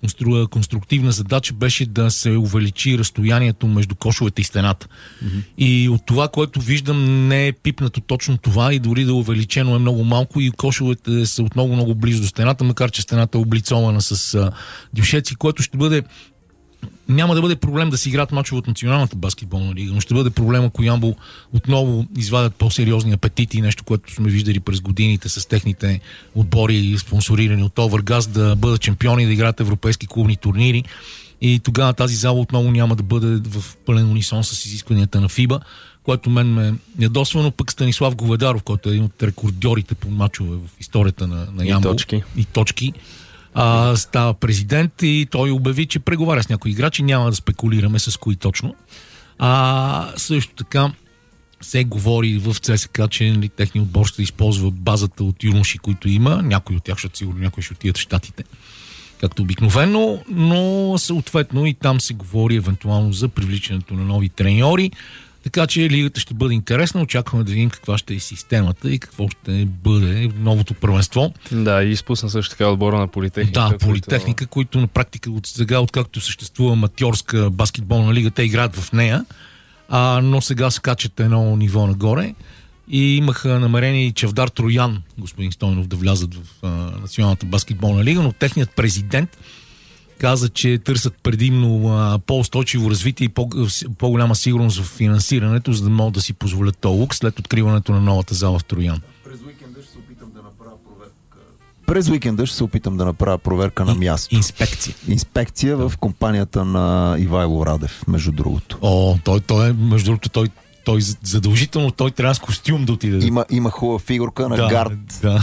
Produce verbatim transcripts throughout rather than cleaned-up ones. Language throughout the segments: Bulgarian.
констру... конструктивна задача беше да се увеличи разстоянието между кошовете и стената. Mm-hmm. И от това, което виждам, не е пипнато точно това и дори да е увеличено е много малко и кошовете са от много, много близо до стената, макар че стената е облицована с а, дюшеци, което ще бъде няма да бъде проблем да си играят мачове от Националната баскетболна лига, но ще бъде проблем, ако Ямбол отново извадят по-сериозни апетити, нещо, което сме виждали през годините с техните отбори, спонсорирани от Овергаз, да бъдат чемпиони, да играят европейски клубни турнири. И тогава тази зала отново няма да бъде в пълен унисон с изискванията на ФИБА, което мен ме ядосва, но пък Станислав Говедаров, който е един от рекордьорите по мачове в историята на, на Ямбол. И точки. И точки. А, става президент и той обяви, че преговаря с някои играчи, няма да спекулираме с кои точно. А също така се говори в ЦСКА, че нали, техният отбор ще използва базата от юноши, които има. Някои от тях ще сигурно, някои ще отидат в Щатите, както обикновено, но съответно и там се говори евентуално за привличането на нови треньори. Така че лигата ще бъде интересна. Очакваме да видим каква ще е системата и какво ще бъде новото първенство. Да, и изпусна също така отбора на Политехника. Да, Политехника, които, които на практика от сега, откакто съществува аматьорска баскетболна лига, те играят в нея, а, но сега се качат едно ниво нагоре и имаха намерение и Чавдар Троян, господин Стойнов, да влязат в а, Националната баскетболна лига, но техният президент каза, че търсят предимно а, по-устойчиво развитие и по- по-голяма сигурност в финансирането, за да могат да си позволят този лукс след откриването на новата зала в Троян. През уикенда ще се опитам да направя проверка. През уикенда ще се опитам да направя проверка на място. Инспекция. Инспекция в компанията на Ивайло Радев, между другото. О, той, той е, между другото, той той задължително той трябва с костюм да отиде. Има, има хубава фигурка на да, гард. Да.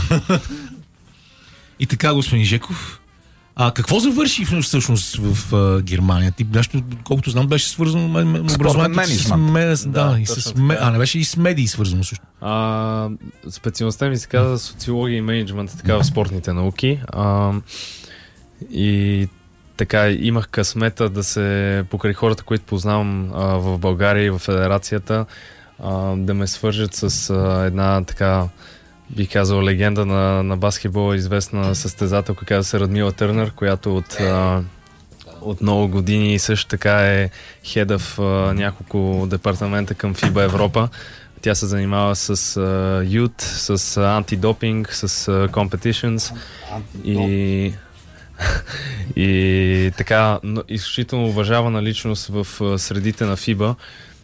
И така, господин Жеков, а какво завърши всъщност в а, Германия? Ти нещо, колкото знам, беше свързано м- м- образованието с медии. Да, да, и с ме... А, не беше и с медии свързано също. А, специалността ми се казва социология и менеджмент, така в спортните науки. А, и така имах късмета да се покрай хората, които познавам а, в България и в федерацията, а, да ме свържат с а, една така, бих казал, легенда на, на баскетбола, известна състезателка, казва се Радмила Търнър, която от, а, от много години също така е хеда в а, няколко департамента към ФИБА Европа. Тя се занимава с ют, uh, с антидопинг, с uh, competitions и, и така изключително уважавана личност в uh, средите на ФИБА.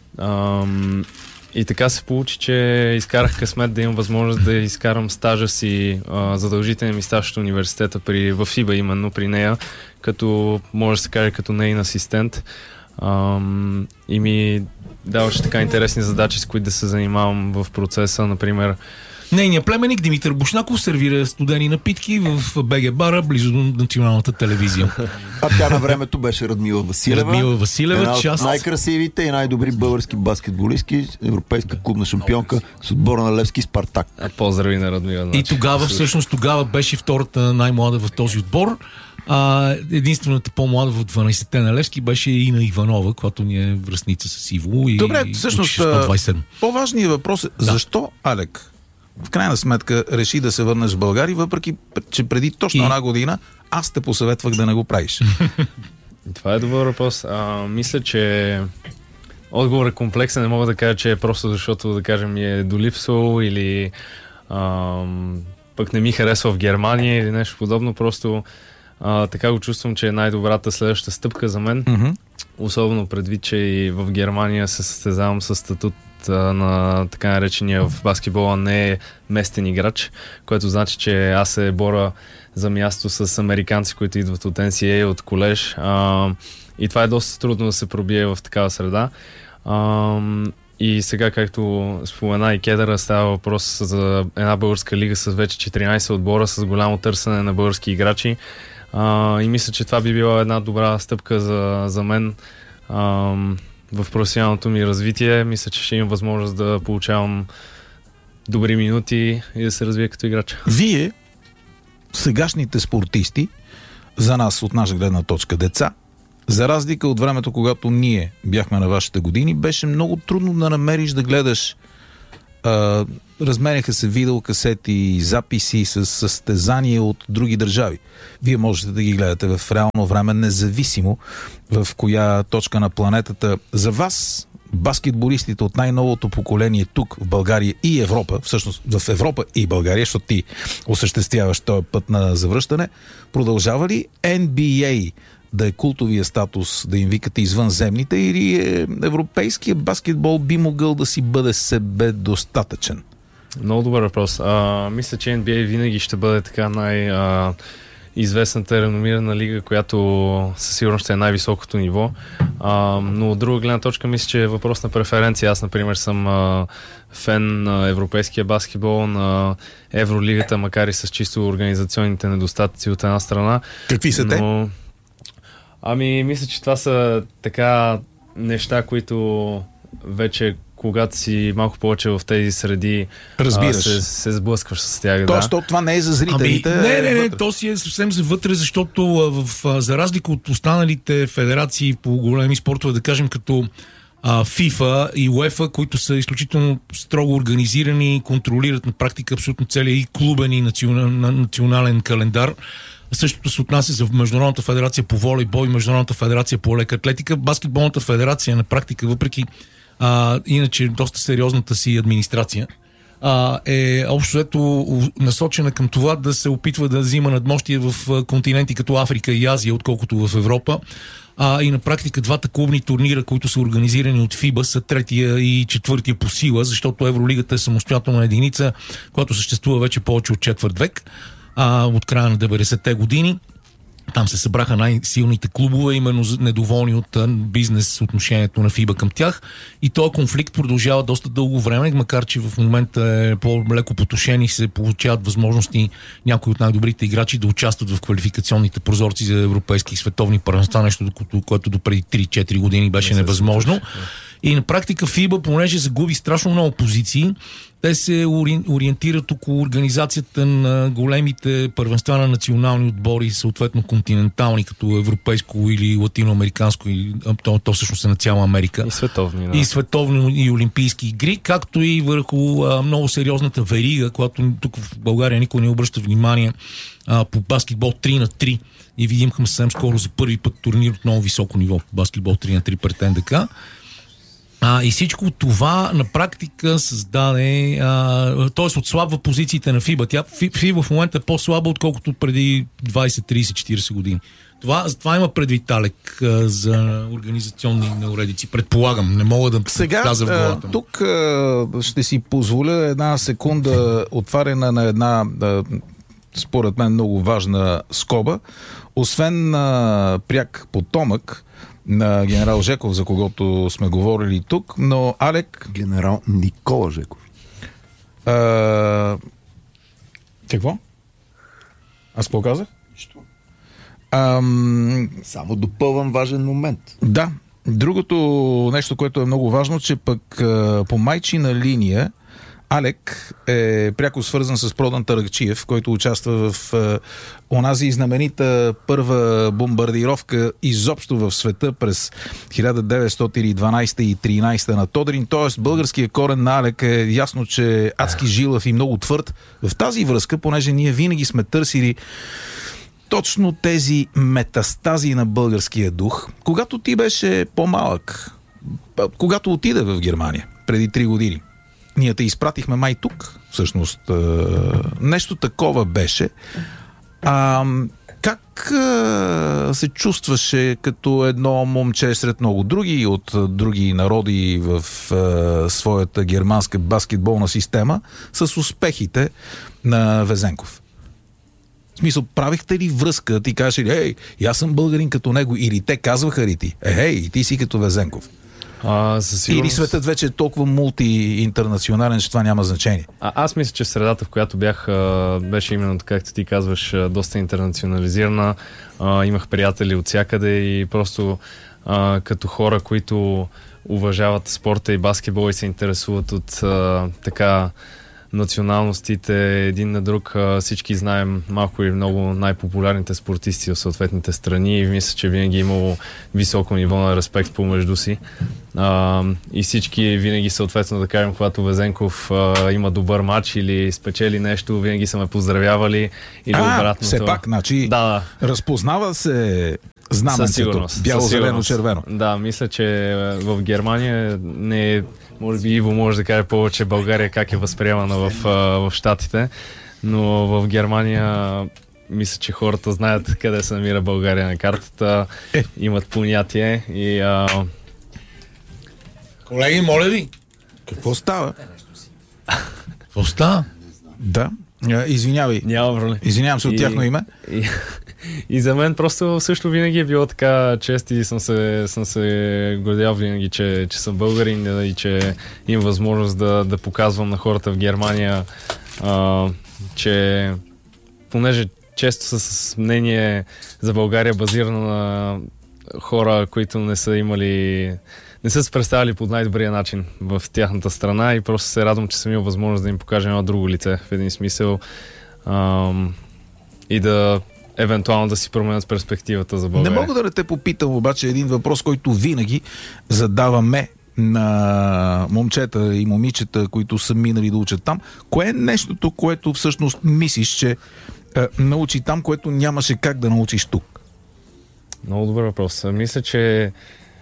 Um, И така се получи, че изкарах късмет да имам възможност да изкарам стажа си, а, задължителен ми стаж от университета при, в ФИБА, именно при нея, като, може да се каже, като нейн асистент. А, и ми даваше така интересни задачи, с които да се занимавам в процеса, например. Нейният племенник Димитър Бушнаков сервира студени напитки в БГ бара, близо до националната телевизия. А тя на времето беше Радмила Василева. Радмила Василева, една от част... най-красивите и най-добри български баскетболистки, европейска клубна шампионка с отбора на Левски Спартак. А, поздрави на Радмила. И тогава, всъщност, тогава беше втората най-млада в този отбор. А, единствената по-млада в дванайсетте на Левски беше Ина Иванова, която ни е връстница с Иво. И, Добре, всъщност, по-важният въпрос е да. Защо Алек в крайна сметка реши да се върнеш в България, въпреки че преди точно една и... година аз те посъветвах да не го правиш. Това е добър въпрос. А, мисля, че отговор е комплексен. Не мога да кажа, че е просто защото, да кажем, ми е долипсвал или а, пък не ми харесва в Германия или нещо подобно. Просто а, така го чувствам, че е най-добрата следваща стъпка за мен. Mm-hmm. Особено предвид, че и в Германия се състезавам с статут на така наречения в баскетбола не е местен играч, което значи, че аз се боря за място с американци, които идват от Ен Си Ей, от колеж. А, и това е доста трудно да се пробие в такава среда. А, и сега, както спомена и Кедъра, става въпрос за една българска лига с вече четиринайсет отбора, с голямо търсене на български играчи. А, и мисля, че това би била една добра стъпка за, за мен а, в професионалното ми развитие. Мисля, че ще имам възможност да получавам добри минути и да се развия като играч. Вие, сегашните спортисти, за нас от наша гледна точка деца, за разлика от времето, когато ние бяхме на вашите години, беше много трудно да намериш да гледаш А, разменяха се видеокасети, записи с състезания от други държави. Вие можете да ги гледате в реално време, независимо в коя точка на планетата. За вас, баскетболистите от най-новото поколение тук в България и Европа, всъщност в Европа и България, защото ти осъществяваш този път на завръщане, продължава ли Н Би Ей да е култовия статус, да им викате извънземните, или е, европейския баскетбол би могъл да си бъде себе достатъчен? Много добър въпрос. А, мисля, че Н Би Ей винаги ще бъде така най- а, известната реномирана лига, която със сигурност ще е най-високото ниво. А, но от друга гледна точка мисля, че е въпрос на преференция. Аз, например, съм а, фен на европейския баскетбол, на Евролигата, макар и с чисто организационните недостатъци от една страна. Какви са но... те? Ами, мисля, че това са така неща, които вече когато си малко повече в тези среди, разбираш, а, се, се сблъскваш с тях. Тоест, да. това не е за зрителите. Ами, не, не, не, вътре. то си е съвсем за вътре, защото в, за разлика от останалите федерации по големи спортове, да кажем като а, FIFA и UEFA, които са изключително строго организирани, контролират на практика абсолютно целия и клубен и национален, национален календар. Същото се отнася за Международната федерация по волейбол и Международната федерация по лека атлетика. Баскетболната федерация на практика, въпреки а, иначе доста сериозната си администрация, а, е общо ето насочена към това да се опитва да взима надмощие в континенти като Африка и Азия, отколкото в Европа. А, и на практика двата клубни турнира, които са организирани от ФИБА, са третия и четвъртия по сила, защото Евролигата е самостоятелна единица, която съществува вече повече от четвърт век. А, от края на деветдесетте години. Там се събраха най-силните клубове, именно недоволни от бизнес отношението на ФИБА към тях. И този конфликт продължава доста дълго време, макар че в момента е по-леко потушен и се получават възможности някои от най-добрите играчи да участват в квалификационните прозорци за европейски и световни първенства, нещо, което допреди три-четири години беше невъзможно. И на практика ФИБА, понеже загуби страшно много позиции, те се ориентират около организацията на големите първенства на национални отбори, съответно континентални, като европейско или латиноамериканско, или, то, то всъщност е на цяла Америка. И световни. Да. И световни и олимпийски игри, както и върху а, много сериозната верига, която тук в България никой не обръща внимание, а, по баскетбол три на три. И видимхме съвсем скоро за първи път турнир от много високо ниво по баскетбол три на три пред Н Д К. А, и всичко това на практика създаде, т.е. отслабва позициите на ФИБА. Тя ФИБА в момента е по-слаба, отколкото преди двайсет, трийсет, четирийсет години. Това, това има предвид Алек а, за организационни неуредици. Предполагам, не мога да сега, вляза в главата. Тук а, ще си позволя една секунда отваряне на една, а, според мен, много важна скоба. Освен а, пряк потомък на генерал Жеков, за когото сме говорили тук, но Алек... Генерал Никола Жеков. А... Какво? Аз какво казах? Нищо. Ам... Само допълвам важен момент. Да. Другото нещо, което е много важно, че пък а, по майчина линия Алек е пряко свързан с Продан Таракчиев, който участва в е, онази знаменита първа бомбардировка изобщо в света през хиляда деветстотин и дванайсета и тринайсета на Тодрин. Тоест българският корен на Алек е ясно, че е адски жилав и много твърд. В тази връзка, понеже ние винаги сме търсили точно тези метастази на българския дух, когато ти беше по-малък, когато отиде в Германия преди три години. Ние те изпратихме май тук, всъщност. Е, нещо такова беше. А, как е, се чувстваше като едно момче сред много други от други народи в е, своята германска баскетболна система с успехите на Везенков? В смисъл, правихте ли връзка? Ти кажеш ли, ей, аз съм българин като него, или те казваха ли ти, ей, ти си като Везенков? А, сигурност... Или светът вече е толкова мулти-интернационален, че това няма значение? А, аз мисля, че средата, в която бях, беше именно така, както ти казваш, доста интернационализирана. А, имах приятели от всякъде и просто а, като хора, които уважават спорта и баскетбол и се интересуват от а, така националностите един на друг. Всички знаем малко или много най-популярните спортисти в съответните страни и мисля, че винаги е имало високо ниво на респект помежду си. А, и всички винаги съответно, да кажем, когато Везенков а, има добър матч или спечели нещо, винаги са ме поздравявали или а, обратно. все пак, значи, да, разпознава се знаменцето, бяло-зелено-червено. Да, мисля, че в Германия не е, може би Иво може да каже повече България как е възприемана в, в Щатите, но в Германия мисля, че хората знаят къде се намира България на картата, е. Имат понятие и... А... Колеги, моля ви! Какво става? Какво става? Да. Извинявай. Няма проблем. Извинявам се от тяхно име. И, и за мен просто също винаги е било така чест и съм се, съм се гордял винаги, че, че съм българин и че имам възможност да, да показвам на хората в Германия, а, че понеже често са с мнение за България базирано на хора, които не са имали... не са се представили по най-добрия начин в тяхната страна и просто се радвам, че съм имал възможност да им покажа едно друго лице в един смисъл ам, и да евентуално да си променят перспективата за България. Не мога да те попитам обаче един въпрос, който винаги задаваме на момчета и момичета, които са минали да учат там. Кое е нещото, което всъщност мислиш, че е, научи там, което нямаше как да научиш тук? Много добър въпрос. Мисля, че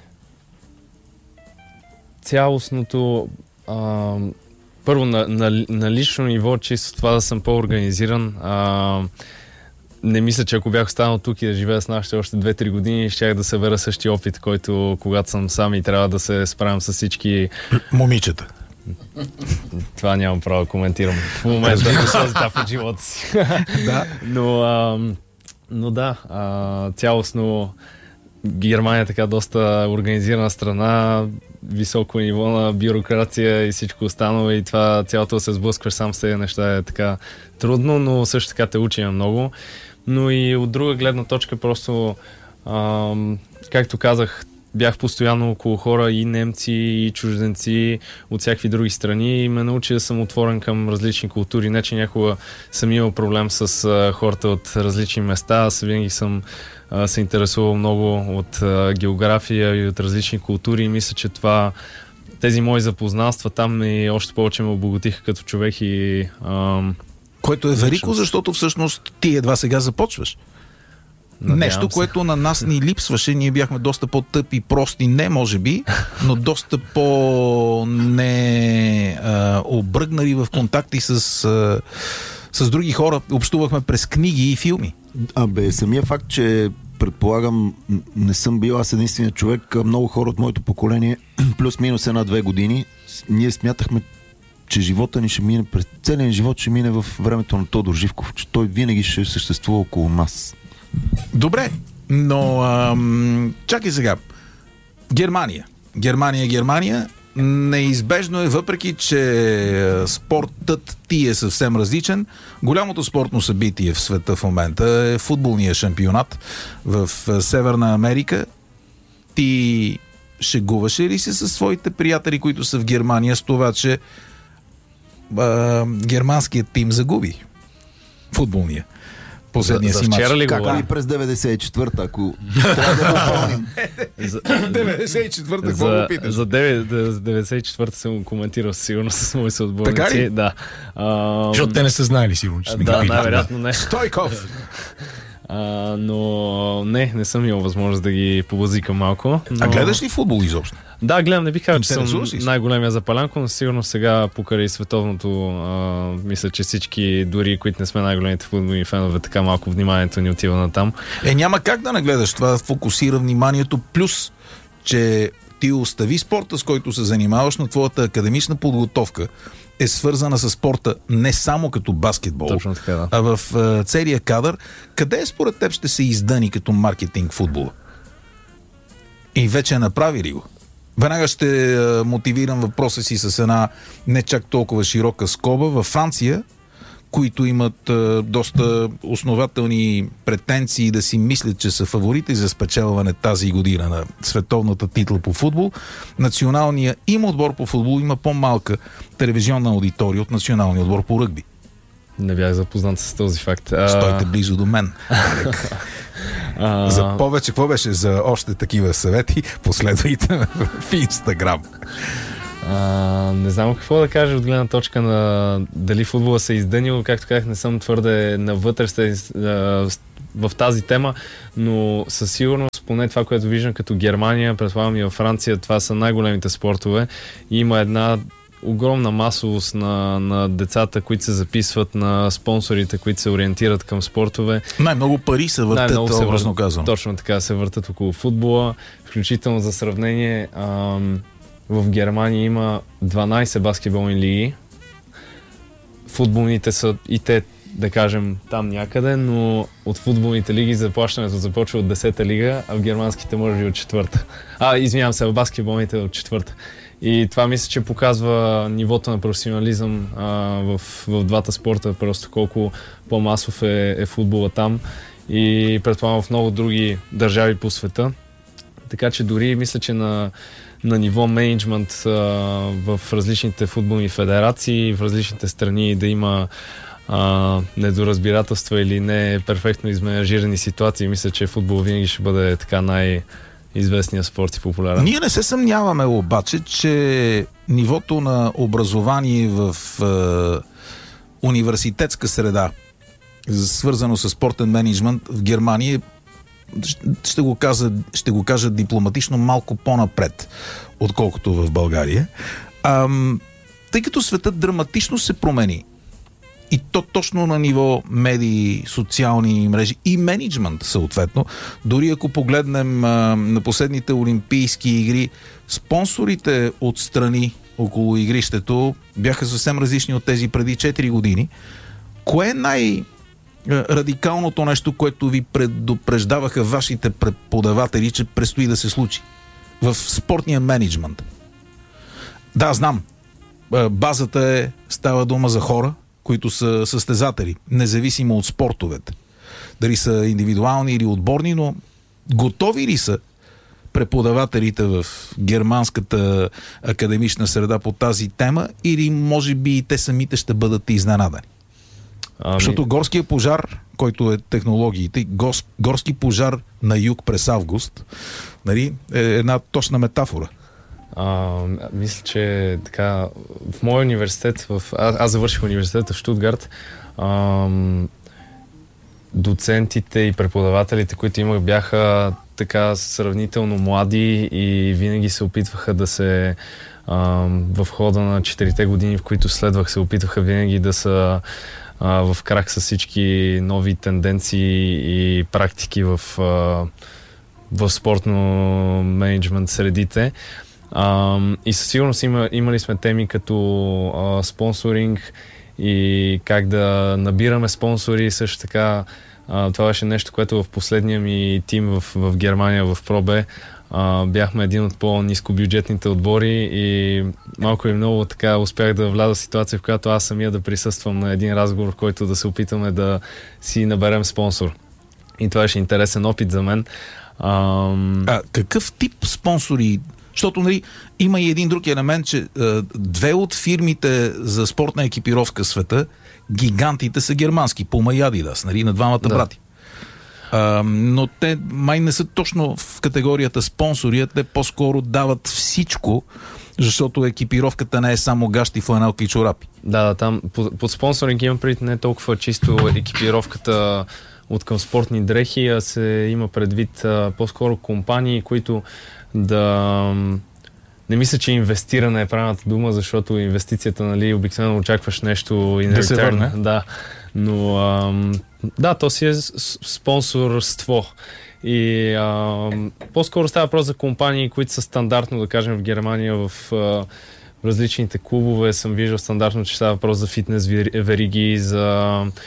цялостното а, първо на, на, на лично ниво, чисто това да съм по-организиран. А, не мисля, че ако бях останал тук и да живея с нашите още две-три години, щях да събера същия опит, който когато съм сам и трябва да се справям с всички... момичета. Това нямам право да коментирам в момента на този етап от живота си. Да. Но, а, но да, а, цялостно Германия е така доста организирана страна, високо ниво на бюрокрация и всичко останало и това цялото да се сблъскваш сам с тези неща е така трудно, но също така те учи много. Но и от друга гледна точка просто, ам, както казах, бях постоянно около хора и немци, и чужденци от всякакви други страни и ме научи да съм отворен към различни култури. Не, че някога съм имал проблем с а, хората от различни места. Аз винаги съм а, се интересувал много от а, география и от различни култури и мисля, че това тези мои запознанства там и още повече ме обогатиха като човек и... Ам, което е велико, защото всъщност ти едва сега започваш. Надявам Нещо, се. Което на нас ни липсваше. Ние бяхме доста по-тъпи, прости, не може би, но доста по-не а, обръгнали в контакти с, а, с други хора. Общувахме през книги и филми. Абе, самия факт, че предполагам, не съм бил аз единственият човек, много хора от моето поколение, плюс-минус една-две години, ние смятахме, че живота ни ще мине, през целия живот ще мине в времето на Тодор Живков, че той винаги ще съществува около нас. Добре, но ам, чакай сега. Германия. Германия, Германия. Неизбежно е, въпреки че спортът ти е съвсем различен. Голямото спортно събитие в света в момента е футболния шампионат в Северна Америка. Ти шегуваше ли се със своите приятели, които са в Германия, с това, че а, германският тим загуби футболния? Последния си мач. Как ли през деветдесет и четвърта, ако трябва да го помним? деветдесет и четвърта, какво го питаш? За деветдесет и четвърта съм го коментирал сигурно с мои съотборници. Така ли? Да. Защото те не са знаели сигурно, че сме да, най-вероятно не. Стойков! Uh, но не, не съм имал възможност да ги побазикам малко. Но... А гледаш ли футбол изобщо? Да, гледам, не бих казал, че съм най-големия запалянко, но сигурно сега покрай световното, а, мисля, че всички, дори които не сме най-големите футболни фенове, така малко вниманието ни отива на там. Е, няма как да не гледаш, това фокусира вниманието, плюс, че ти остави спорта, с който се занимаваш, но твоята академична подготовка е свързана с спорта не само като баскетбол, точно така, да. А в а, целия кадър. Къде според теб ще се издъни като маркетинг футбола? И вече направи ли го? Веднага ще а, мотивирам въпроса си с една не чак толкова широка скоба. Във Франция които имат а, доста основателни претенции да си мислят, че са фаворити за спечелване тази година на световната титла по футбол. Националният им отбор по футбол има по-малка телевизионна аудитория от националния отбор по ръгби. Не бях запознат с този факт. Стойте близо до мен. За повече, какво беше? За още такива съвети последвайте в Инстаграм. А, не знам какво да кажа от гледна точка на дали футбола се е издънил. Както казах, не съм твърде навътре в тази тема, но със сигурност, поне това, което виждам като Германия, предполагам и във Франция, това са най-големите спортове. И има една огромна масовост на, на децата, които се записват, на спонсорите, които се ориентират към спортове. Най-много пари се въртят, образно казвам. Точно така, се въртат около футбола. Включително за сравнение, ам, в Германия има дванайсет баскетболни лиги. Футболните са и те, да кажем, там някъде, но от футболните лиги заплащането започва от десета лига, а в германските може би от четвърта. А, извинявам се, в баскетболните от четвърта. И това мисля, че показва нивото на професионализъм а, в, в двата спорта, просто колко по-масов е, е футбола там и предполагам в много други държави по света. Така че дори мисля, че на, на ниво мениджмънт а, в различните футболни федерации, в различните страни да има а, недоразбирателства или не перфектно изменажирани ситуации, мисля, че футбол винаги ще бъде така най- известния спорт и популярен. Ние не се съмняваме обаче, че нивото на образование в е, университетска среда, свързано с спортен мениджмънт в Германия, ще го, кажа, ще го кажа дипломатично, малко по-напред, отколкото в България. А, тъй като светът драматично се промени, и то точно на ниво медии, социални мрежи и мениджмънт съответно. Дори ако погледнем а, на последните олимпийски игри, спонсорите от страни около игрището бяха съвсем различни от тези преди четири години. Кое е най-радикалното нещо, което ви предупреждаваха вашите преподаватели, че предстои да се случи в спортния мениджмънт? Да, знам. Базата е, става дума за хора, които са състезатели, независимо от спортовете. Дали са индивидуални или отборни, но готови ли са преподавателите в германската академична среда по тази тема, или може би и те самите ще бъдат изненадани? Ами... Защото горския пожар, който е технологиите, гос, горски пожар на юг през август, нали, е една точна метафора. А, мисля, че така, в моя университет, в, аз, аз завърших университета в Щутгарт, а, доцентите и преподавателите, които имах, бяха така сравнително млади и винаги се опитваха да се а, в хода на четирите години, в които следвах, се опитваха винаги да са а, в крак с всички нови тенденции и практики в, а, в спортно мениджмънт средите. Uh, и със сигурност има, имали сме теми като uh, спонсоринг и как да набираме спонсори. Също така uh, това беше нещо, което в последния ми тим в, в Германия, в ProB, uh, бяхме един от по-нискобюджетните отбори и малко и много така успях да вляза в ситуация, в която аз самия да присъствам на един разговор, в който да се опитаме да си наберем спонсор. И това беше интересен опит за мен. Uh, а какъв тип спонсори? Защото, нали, има и един друг елемент, че е, две от фирмите за спортна екипировка в света, гигантите са германски, Puma и Adidas, нали, на двамата да. брати. А, но те май не са точно в категорията спонсори, те по-скоро дават всичко, защото екипировката не е само гащи, фланелки и чорапи. Да, да, там под, под спонсоринг имам предвид не толкова чисто екипировката от към спортни дрехи, а се има предвид а, по-скоро компании, които да... Не мисля, че инвестиране е правилната дума, защото инвестицията, нали, обикновено очакваш нещо in да return. Се върне. Да, но ам, да, то си е спонсорство. И ам, по-скоро става въпрос за компании, които са стандартно, да кажем, в Германия, в, а, в различните клубове съм виждал стандартно, че става въпрос за фитнес вериги, за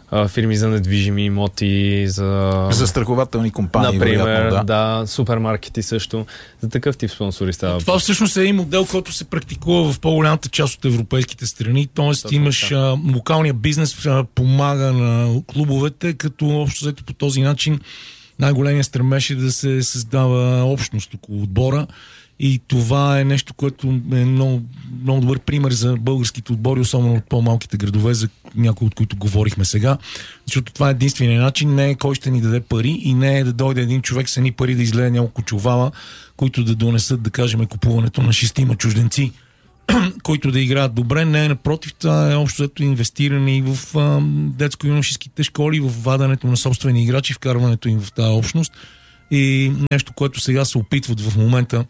а, фирми за недвижими имоти, за... За страхователни компании, например, вероятно, да. да, супермаркети също. За такъв тип спонсори става. Това всъщност е един модел, който се практикува в по-голямата част от европейските страни. Тоест Точно имаш а, локалния бизнес а, помага на клубовете, като общо взето по този начин най-големия стремеж е да се създава общност около отбора. И това е нещо, което е много, много добър пример за българските отбори, особено от по-малките градове, за някои от които говорихме сега. Защото това е единственият начин, не е кой ще ни даде пари и не е да дойде един човек с едни пари да излезе няколко чувала, които да донесат, да кажем, купуването на шестима чужденци, които да играят добре. Не, напротив, това е общо взето инвестиране и в а, детско-юношеските школи, в вадането на собствени играчи, вкарването им в тази общност. И нещо, което сега се опитват в момента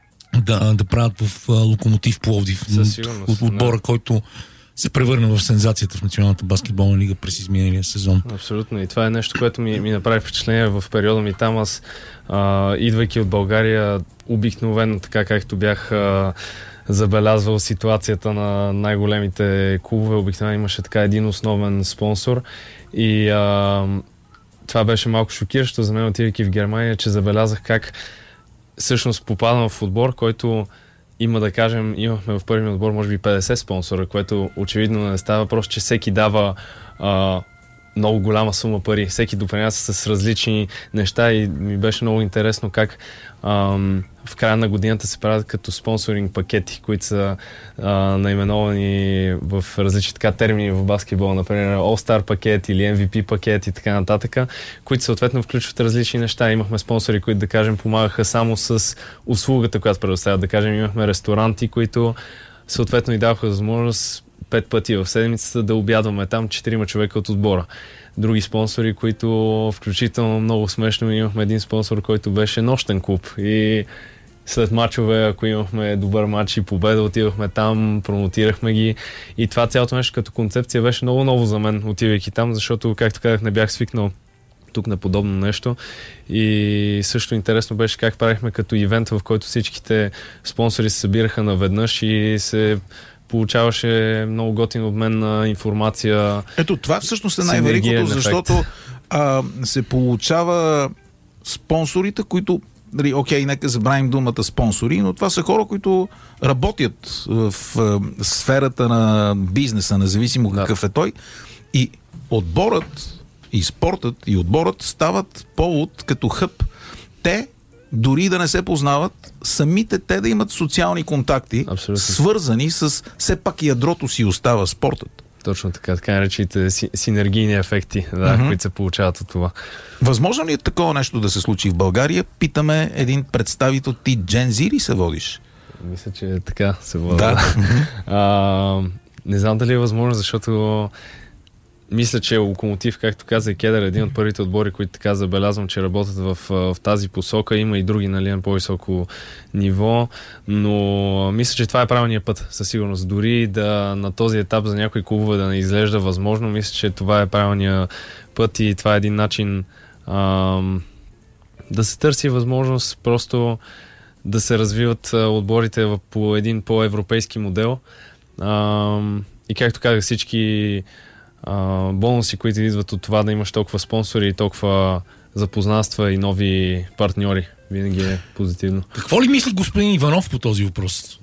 да, да правят в а, Локомотив Пловдив. От отбора, да. Който се превърна в сензацията в Националната баскетболна лига през изминалия сезон. Абсолютно. И това е нещо, което ми, ми направи впечатление в периода ми там. Аз, а, идвайки от България, обикновено, така както бях а, забелязвал ситуацията на най-големите клубове, обикновено имаше така един основен спонсор. И а, това беше малко шокиращо за мен, отивайки в Германия, че забелязах как всъщност попадам в отбор, който има, да кажем, имахме в първия отбор може би петдесет спонсора, което очевидно не става въпрос, че всеки дава а, много голяма сума пари. Всеки допринася с различни неща и ми беше много интересно как ам, в края на годината се правят като спонсоринг пакети, които са а, наименовани в различни така термини в баскетбол, например All-Star пакет или Ем Ви Пи пакет и така нататък, които съответно включват различни неща. Имахме спонсори, които, да кажем, помагаха само с услугата, която предоставят. Да кажем, имахме ресторанти, които съответно и даваха възможност пет пъти в седмицата да обядваме там четирима човека от отбора. Други спонсори, които включително много смешно, имахме един спонсор, който беше нощен клуб и след мачове, ако имахме добър матч и победа, отивахме там, промотирахме ги и това цялото нещо като концепция беше много ново за мен, отивайки там, защото, както казах, не бях свикнал тук на подобно нещо и също интересно беше как правихме като ивент, в който всичките спонсори се събираха наведнъж и се получаваше много готин обмен на информация. Ето, това всъщност е най-великото, защото а, се получава спонсорите, които, дали, окей, нека забравим думата спонсори, но това са хора, които работят в, в сферата на бизнеса, независимо да. Какъв е той. И отборът, и спортът, и отборът стават повод като хъб. Те дори да не се познават, самите те да имат социални контакти, абсолютно, свързани с все пак ядрото си остава спортът. Точно така, така наречените си, синергийни ефекти, да, mm-hmm. които се получават от това. Възможно ли е такова нещо да се случи в България? Питаме един представител, ти Gen Z ли се водиш? Мисля, че така се води. Да. а, не знам дали е възможно, защото мисля, че Локомотив, както каза и Кедър, е един от първите отбори, които така забелязвам, че работят в, в тази посока. Има и други, нали, на по-високо ниво, но мисля, че това е правилният път, със сигурност. Дори да на този етап за някои клубове да не изглежда възможно, мисля, че това е правилният път и това е един начин ам, да се търси възможност просто да се развиват отборите по един по-европейски модел. Ам, и както казах, всички Uh, бонуси, които идват от това да имаш толкова спонсори и толкова запознанства и нови партньори. Винаги е позитивно. Какво ли мисли господин Иванов по този въпрос?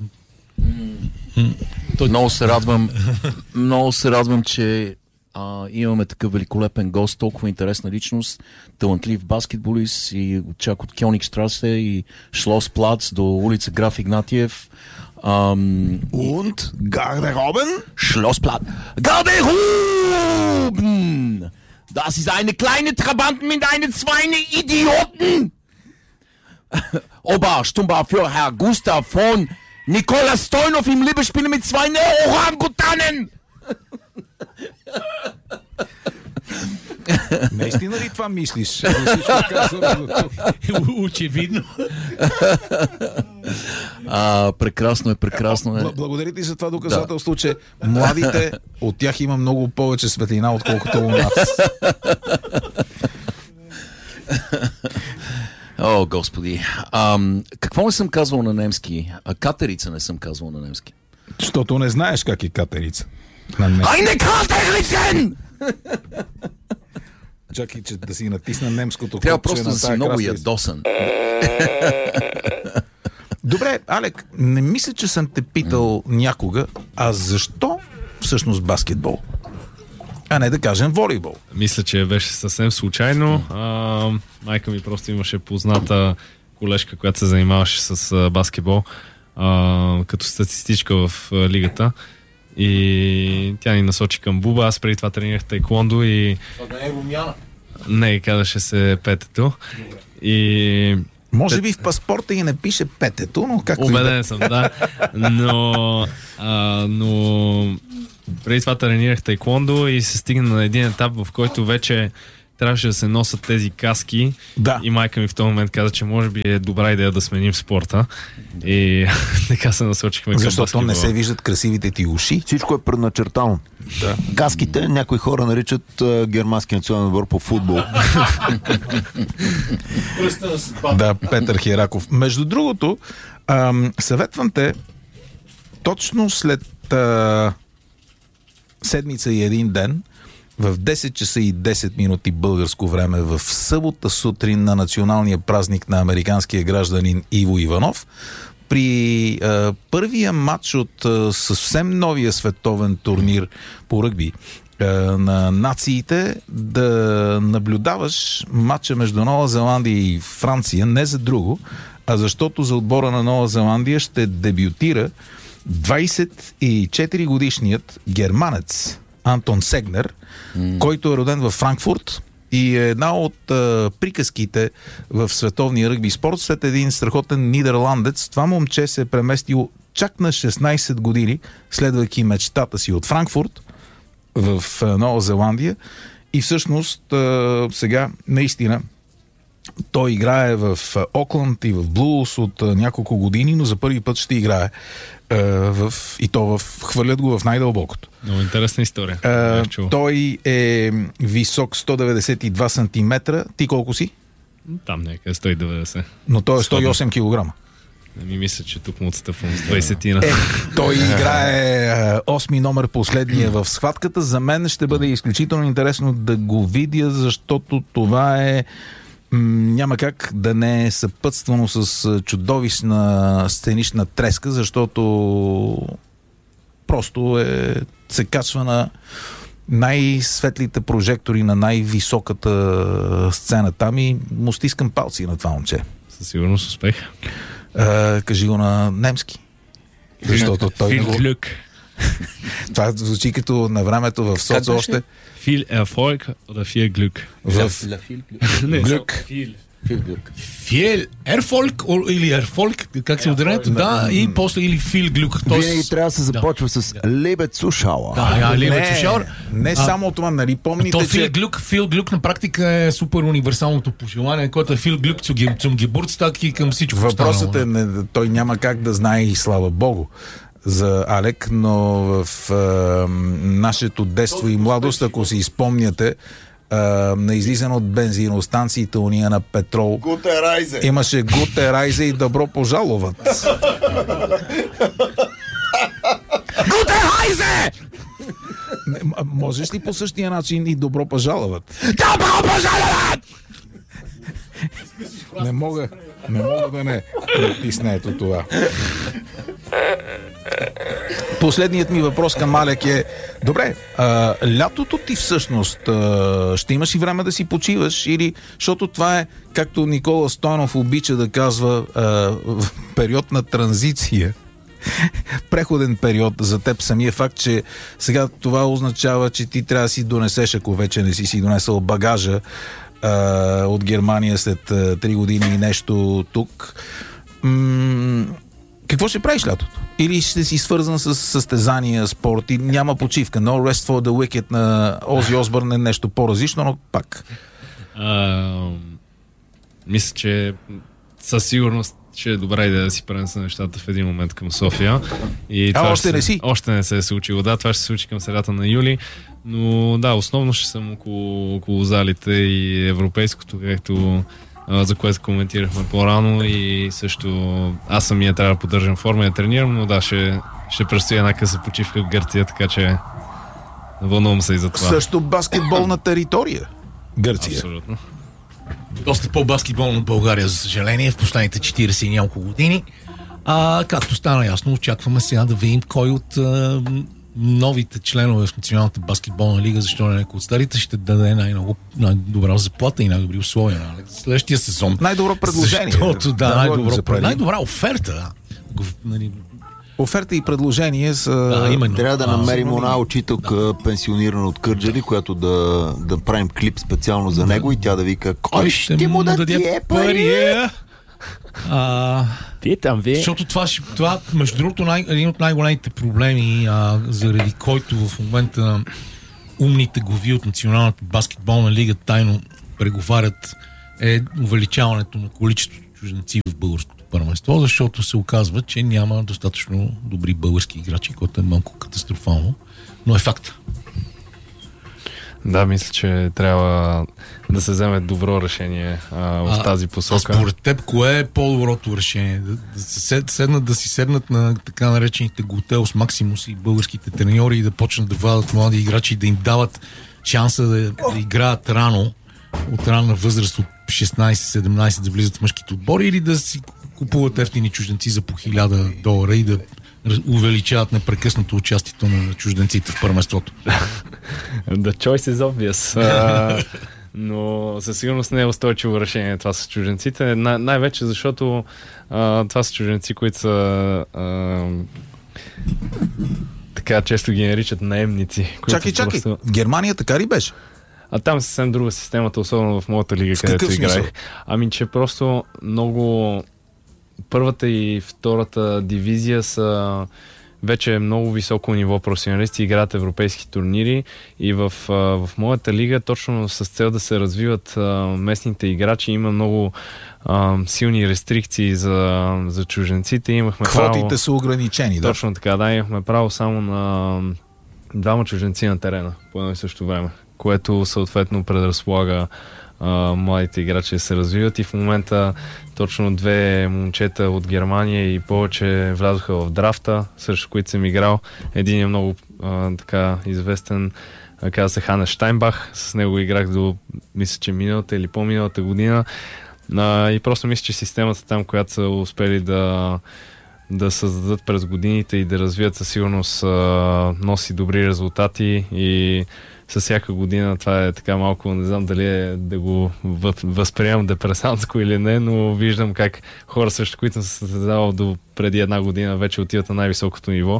Mm. Той... Много се радвам, много се радвам, че а, имаме такъв великолепен гост, толкова интересна личност, талантлив баскетболист и чак от Кьонигштрасе и Шлосплац до улица Граф Игнатиев. Um, Und Garderoben? Schlossplatz. Garderoben! Das ist eine kleine Trabanten mit einer Zweine Idioten! Oberstumba für Herr Gustav von Nikola Stojanov im Liebesspiel mit zwei Orangutanen! Наистина ли това мислиш? Очевидно. А, прекрасно е, прекрасно е. Благодаря ти за това доказателство, да. Че младите, от тях има много повече светлина, отколкото у нас. О, господи. А, какво не съм казвал на немски? А катерица не съм казвал на немски. Защото не знаеш как е катерица. Eine Katericen! Чакай, че да си натисна немското. Трябва просто да си много ядосан. Добре, Алек, не мисля, че съм те питал някога, а защо всъщност баскетбол? А не да кажем волейбол. Мисля, че беше съвсем случайно. А, майка ми просто имаше позната колежка, която се занимаваше с а, баскетбол а, като статистичка в а, лигата. И тя ни насочи към буба. Аз преди това тренирах тайквондо и... Това не е Румяна. Не, казваше се петето. И... Може би в паспорта и не пише петето, но както Убеден и да... съм, да. Но, а, но преди това тренирах тайквондо и се стигна на един етап, в който вече трябваше да се носят тези каски. Да. И майка ми в този момент каза, че може би е добра идея да сменим спорта. И така се насочихме към Защото баскетбола. не се виждат красивите ти уши. Всичко е предначертано. Да. Каските някои хора наричат а, германски национален отбор по футбол. Да, Петър Хераков. Между другото, ам, съветвам те точно след а, седмица и един ден в десет часа и десет минути българско време в събота сутрин на националния празник на американския гражданин Иво Иванов при а, първия матч от а, съвсем новия световен турнир по ръгби а, на нациите да наблюдаваш матча между Нова Зеландия и Франция не за друго, а защото за отбора на Нова Зеландия ще дебютира двайсет и четири годишният германец Антон Сегнер, mm. който е роден във Франкфурт и е една от а, приказките в световния ръгби спорт. След един страхотен нидерландец, това момче се е преместил чак на шестнайсет години, следвайки мечтата си от Франкфурт в а, Нова Зеландия. И всъщност а, сега наистина той играе в Окланд и в Блуз от а, няколко години, но за първи път ще играе а, в, и то в, хвърлят го в най-дълбокото. Много интересна история. А, той е висок сто деветдесет и два сантиметра. Ти колко си? Там някъде сто и деветдесет. Но той е сто и осем килограма. Не ми мисля, че тук му отстъпвам с двайсетина. Е, той играе осми номер последния в схватката. За мен ще бъде изключително интересно да го видя, защото това е няма как да не е съпътствано с чудовищна сценична треска, защото просто е, се качва на най-светлите прожектори на най-високата сцена там и му стискам палци на това момче. Със сигурност успех. А, кажи го на немски. Защото той Viel Glück. Това звучи като на времето в соц още. Viel Erfolg oder viel Glück? В Глюк. Фиел, Ерфолк или Ерфолк, как се ударението, да, и после или Фил Глюк. Винаги трябва да се започва с Лебе Цушауа. Да, Лебе Не, Цушауа. не само това, нали помните, То Фил че... Глюк, Фил Глюк на практика е супер универсалното пожелание, което е Фил Глюк, цум ги бурц, так и към всичко. Въпросът е, не, той няма как да знае и слава Богу за Алек, но в е, нашето детство и младост, ако си изпомняте, е, на излизане от бензиностанциите уния на петрол, Гуте Райзе! Имаше Гуте Райзе и добро пожаловат. Гуте Райзе! Можеш ли по същия начин и добро пожаловат? Добро пожаловат! Не мога, не мога да не натисна ето това. Последният ми въпрос към Алек е: добре, а, лятото ти всъщност а, ще имаш и време да си почиваш или, защото това е, както Никола Стойнов обича да казва, а, период на транзиция, преходен период за теб. Самия факт, че сега това означава, че ти трябва да си донесеш, ако вече не си си донесъл багажа а, от Германия след а, три години и нещо тук. М- какво ще правиш лятото? Или ще си свързан с състезания, спорт и няма почивка? No rest for the wicked на Ози Осбърн е нещо по-различно, но пак. А, мисля, че със сигурност ще е добра идея да си пренеса нещата в един момент към София. И а, това още ще, не си? Още не се е случило. Да, това ще се случи към средата на юли. Но да, основно ще съм около, около залите и европейското, както за което коментирахме по-рано, и също аз самия трябва да поддържам форма и да тренирам, но да, ще, ще предстои една къса почивка в Гърция, така че вълнувам се и за това. Също баскетболна територия. Гърция. Абсолютно. Доста по-баскетболно от България, за съжаление, в последните четирийсет и няколко години. А както стана ясно, очакваме сега да видим кой от а, новите членове в Националната баскетболна лига, защо не някой от старите, ще даде най-много, най-добра заплата и най-добри условия на следващия сезон. Най-добро предложение. Защото, да, да най-добро, най-добра оферта. Да. Нали, оферта и предложение са... Да, именно. Трябва да а, намерим сигурно... една учителка, да. пенсионирана от Кърджали, която да, да правим клип специално за него и тя да вика: кой ще, ще му даде тие пари? А, Питам ви. Защото това, това между другото, най- един от най-големите проблеми, а, заради който в момента умните глави от Националната баскетболна лига тайно преговарят, е увеличаването на количеството чужденци в българското първенство, защото се оказва, че няма достатъчно добри български играчи, което е малко катастрофално, но е факт. Да, мисля, че трябва да се вземе добро решение а, в а, тази посока. А според теб, кое е по-доброто решение? Да, да, се седнат, да си седнат на така наречените Готеос Максимус и българските треньори и да почнат да вадат млади играчи и да им дават шанса да, да играят рано, от ранна възраст от шестнайсет-седемнайсет да влизат в мъжките отбори, или да си купуват ефтини чужденци за по хиляда долара и да увеличават непрекъснато участието на чужденците в първенството? The choice is obvious. Uh, но със сигурност не е устойчиво решение това с чужденците. Най- най-вече защото uh, това са чужденци, които са uh, така често ги наричат наемници. Чакай, чакай. Просто... В Германия така ли беше? А там е съвсем друга системата, особено в моята лига, с където играех. Смисъл? Ами, че просто много... Първата и втората дивизия са вече много високо ниво професионалисти, играят европейски турнири и в, в моята лига, точно с цел да се развиват местните играчи, има много а, силни рестрикции за, за чужденците. Имахме Квотите право, са ограничени, да. Точно така, да, имахме право само на двама чужденци на терена по едно и също време, което съответно предразполага Uh, младите играчи се развиват и в момента точно две момчета от Германия и повече влязоха в драфта, срещу които съм играл. Един е много uh, така известен, uh, казва се Ханес Штайнбах, с него играх до, мисля, че миналата или по-миналата година uh, и просто мисля, че системата там, която са успели да да създадат през годините и да развият със сигурност uh, носи добри резултати и със всяка година това е така малко, не знам дали е да го възприемам депресантско или не, но виждам как хора, срещу които съм се състезавал до преди една година, вече отиват на най-високото ниво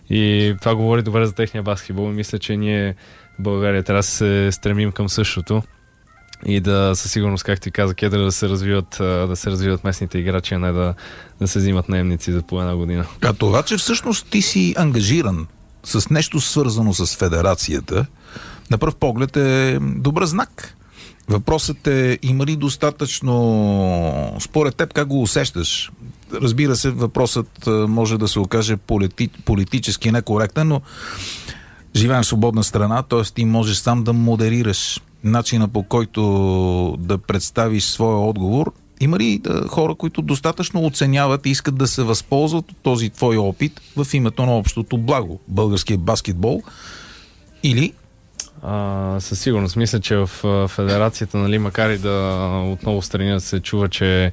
и това говори добре за техния баскетбол и мисля, че ние в България трябва да се стремим към същото и да със сигурност, както ти каза, Кедър, да се развиват, да се развиват местните играчи, а не да, да се взимат наемници за по една година. А това, че всъщност ти си ангажиран с нещо свързано с федерацията, на пръв поглед е добър знак. Въпросът е, има ли достатъчно, според теб, как го усещаш? Разбира се, въпросът може да се окаже полити, политически некоректен, но живеем в свободна страна, т.е. ти можеш сам да модерираш начина, по който да представиш своя отговор. Има ли да, хора, които достатъчно оценяват и искат да се възползват от този твой опит в името на общото благо, българския баскетбол? Или? А, със сигурност. Мисля, че в федерацията, нали, макар и да отново страни да се чува, че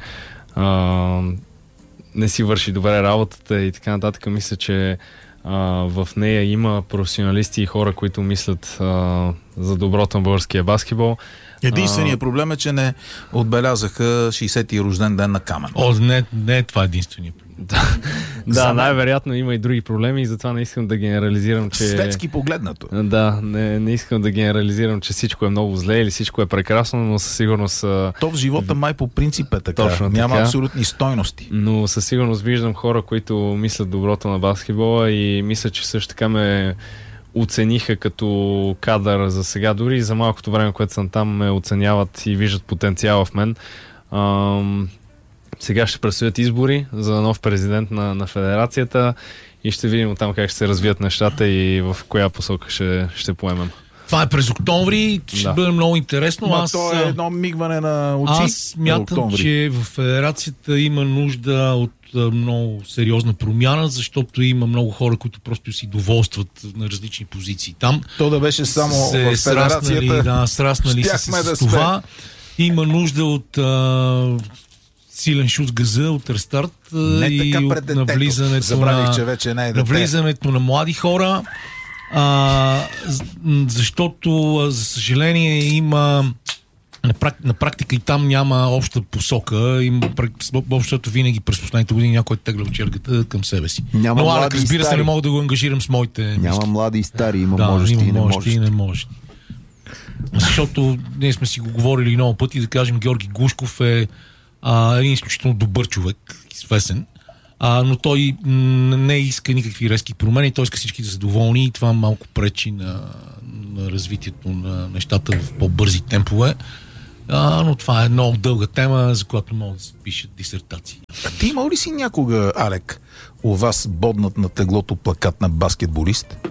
а, не си върши добре работата и така нататък, мисля, че а, в нея има професионалисти и хора, които мислят а, за доброто на българския баскетбол. Единственият проблем е, че не отбелязаха шейсети рожден ден на Камен. О, не, не е това единственият проблем. Да, най-вероятно има и други проблеми и затова не искам да генерализирам, че... Светски погледнато. Да, не, не искам да генерализирам, че всичко е много зле или всичко е прекрасно, но със сигурност... То в живота май по принцип е така. Точно Няма така. абсолютни стойности. Но със сигурност виждам хора, които мислят доброто на баскетбола и мисля, че също така ме оцениха като кадър за сега. Дори за малкото време, което съм там, ме оценяват и виждат потенциала в мен. Ам... Сега ще предстоят избори за нов президент на, на федерацията и ще видим там как ще се развият нещата и в коя посока ще, ще поемем. Това е през октомври, ще Да. бъде много интересно. Но аз, то е едно мигване на очи. аз смятам, че в федерацията има нужда от а, много сериозна промяна, защото има много хора, които просто си доволстват на различни позиции. Там То да беше само се в сраснали, федерацията. да, сраснали се щяхме с, да с това. Има нужда от а, силен шут с газа, от рестарт а, Не и така от пред детето. навлизането Забравих, на, че вече не е дете. навлизането на млади хора. А, защото, за съжаление, има на, прак, на практика и там няма обща посока. Има, общото винаги през последните години някой тегля чергата към себе си. Няма Но Алек, млади и разбира се, стари. не мога да го ангажирам с моите Няма мисли. млади и стари, има Да, можещи има и не можещи и можещи. не можещи. Защото ние сме си го говорили много пъти, да кажем, Георги Глушков е а, един изключително добър човек, известен. А, но той м, не иска никакви резки промени, той иска всички да са доволни и това малко пречи на, на развитието на нещата в по-бързи темпове. А, но това е много дълга тема, за която могат да се пишат дисертации. А ти имал ли си някога, Алек, у вас боднат на теглото плакат на баскетболист?